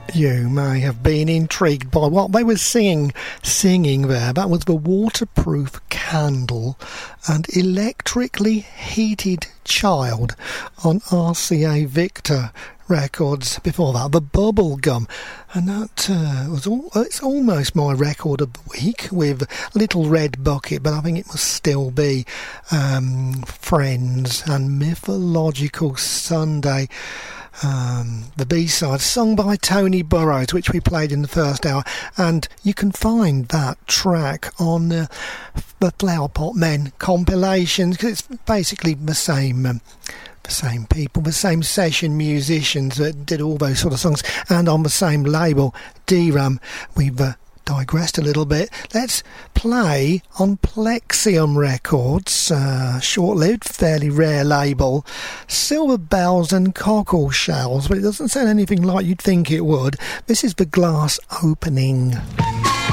You may have been intrigued by what they were singing there. That was the Waterproof Candle and Electrically Heated Child on RCA Victor Records. Before that, the Bubblegum, and that it's almost my record of the week with Little Red Bucket, but I think it must still be Friends and Mythological Sunday. The B-side, sung by Tony Burrows, which we played in the first hour, and you can find that track on the Flowerpot Men compilations, because it's basically the same people, the same session musicians that did all those sort of songs, and on the same label, D-Ram. We've digressed a little bit. Let's play on Plexium Records, short-lived, fairly rare label, Silver Bells and Cockle Shells, but it doesn't sound anything like you'd think it would. This is the Glass Opening.